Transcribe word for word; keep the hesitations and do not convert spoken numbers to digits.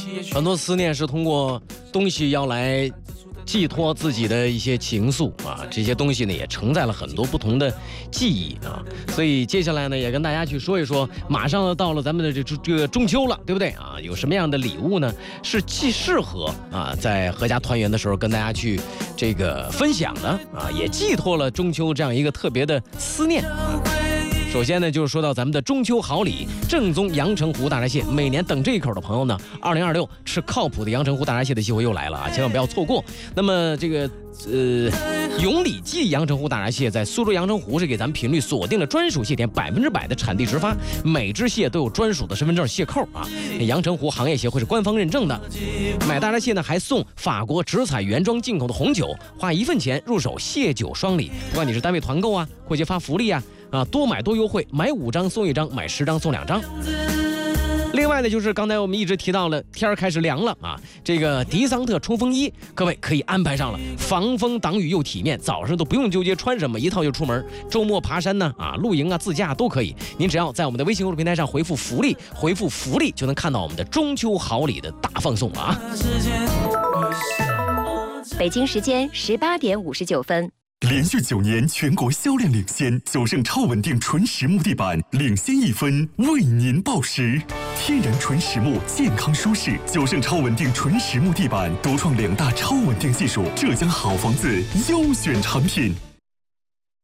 很多思念是通过东西要来寄托自己的一些情愫啊，这些东西呢也承载了很多不同的记忆啊，所以接下来呢也跟大家去说一说，马上到了咱们的这这个中秋了，对不对啊？有什么样的礼物呢？是既适合啊在阖家团圆的时候跟大家去这个分享的啊，也寄托了中秋这样一个特别的思念。首先呢，就是说到咱们的中秋好礼，正宗阳澄湖大闸蟹。每年等这一口的朋友呢，二零二六吃靠谱的阳澄湖大闸蟹的机会又来了啊，千万不要错过。那么这个呃，永礼记阳澄湖大闸蟹在苏州阳澄湖是给咱们频率锁定了专属蟹点，百分之百的产地直发，每只蟹都有专属的身份证蟹扣啊。阳澄湖行业协会是官方认证的。买大闸蟹呢，还送法国直采原装进口的红酒，花一份钱入手蟹酒双礼。不管你是单位团购啊，或者发福利啊。啊，多买多优惠，买五张送一张，买十张送两张。另外呢，就是刚才我们一直提到了，天儿开始凉了啊，这个迪桑特冲锋衣，各位可以安排上了，防风挡雨又体面，早上都不用纠结穿什么，一套就出门。周末爬山呢，啊，露营啊，自驾都可以。您只要在我们的微信公众平台上回复福利，回复福利就能看到我们的中秋好礼的大放送了啊。 北京时间十八点五十九分。 连续九年全国销量领先，九盛超稳定纯实木地板领先一分，为您报时。天然纯实木，健康舒适，九盛超稳定纯实木地板独创两大超稳定技术，浙江好房子优选产品。